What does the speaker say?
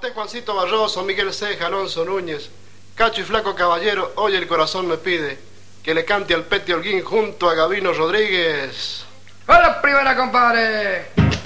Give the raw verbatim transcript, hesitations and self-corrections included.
usted, Juancito Barroso, Miguel Ceja, Alonso Núñez, Cacho y Flaco Caballero, hoy el corazón me pide que le cante al Peti Holguín junto a Gabino Rodríguez. ¡Hola, primera, compadre!